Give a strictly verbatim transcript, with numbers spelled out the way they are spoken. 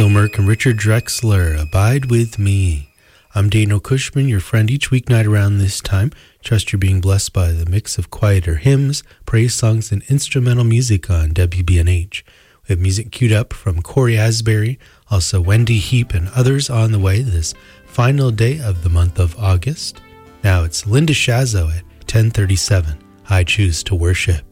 Kilmerk and Richard Drexler, Abide With Me. I'm Daniel Cushman, your friend each weeknight around this time. Trust you're being blessed by the mix of quieter hymns, praise songs, and instrumental music on W B N H. We have music queued up from Corey Asbury, also Wendy Heap, and others on the way this final day of the month of August. Now it's Linda Shazo at ten thirty-seven. I Choose to Worship.